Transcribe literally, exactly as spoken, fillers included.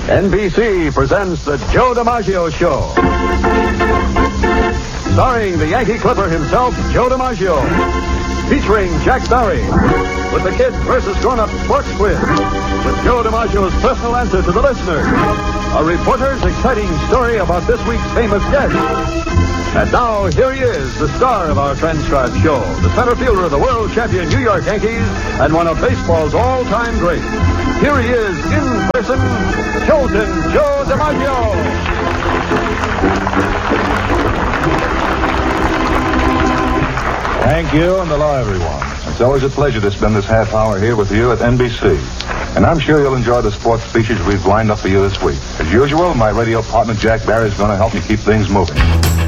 N B C presents the Joe DiMaggio Show. Starring the Yankee Clipper himself, Joe DiMaggio. Featuring Jack Barry. With the Kids versus Grown-Up Sports Quiz. With Joe DiMaggio's personal answer to the listener. A reporter's exciting story about this week's famous guest. And now, here he is, the star of our transcribed show, the center fielder of the world champion New York Yankees, and one of baseball's all-time greats. Here he is, in person, Joltin' Joe DiMaggio. Thank you, and hello, everyone. It's always a pleasure to spend this half hour here with you at N B C. And I'm sure you'll enjoy the sports features we've lined up for you this week. As usual, my radio partner, Jack Barry, is going to help me keep things moving.